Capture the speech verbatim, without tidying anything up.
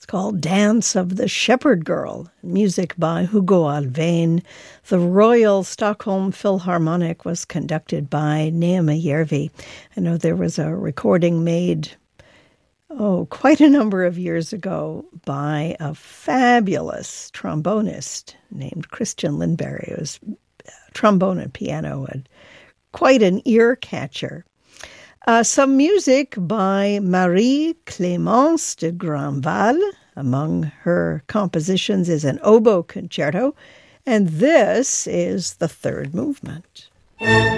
called Dance of the Shepherd Girl, music by Hugo Alvén. The Royal Stockholm Philharmonic was conducted by Neema Järvi. I know there was a recording made, oh, quite a number of years ago by a fabulous trombonist named Christian Lindberg. It was trombone and piano, and quite an ear catcher. Uh, some music by Marie-Clémence de Grandval. Among her compositions is an oboe concerto, and this is the third movement.